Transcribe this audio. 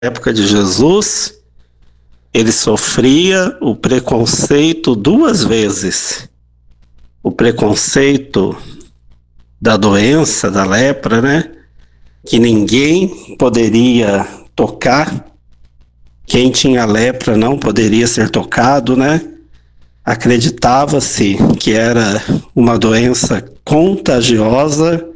época de Jesus, ele sofria o preconceito duas vezes. O preconceito da doença, da lepra, né? Que ninguém poderia tocar. Quem tinha lepra não poderia ser tocado, né? Acreditava-se que era uma doença contagiosa